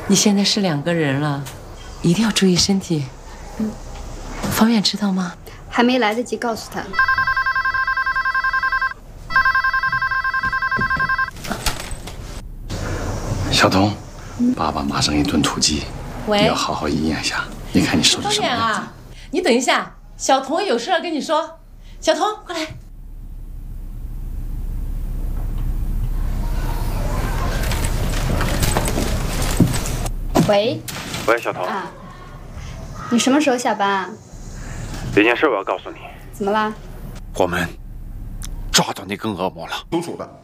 你现在是2个人了，一定要注意身体。方远知道吗？ 还没来得及告诉他。 小童，爸爸马上一顿突击，你要好好营养一下。你看你瘦成什么样子？ 你等一下，小童有事要跟你说。小童，过来。 喂， 小童啊，你什么时候下班啊？ 有件事我要告诉你。 怎么啦？ 我们抓到那根恶魔了。 楚楚的。